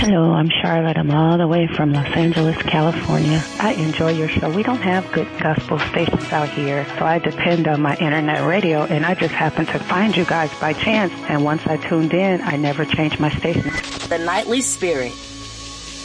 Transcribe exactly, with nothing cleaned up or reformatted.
Hello, I'm Charlotte. I'm all the way from Los Angeles, California. I enjoy your show. We don't have good gospel stations out here, so I depend on my internet radio, and I just happened to find you guys by chance. And once I tuned in, I never changed my station. The Nightly Spirit.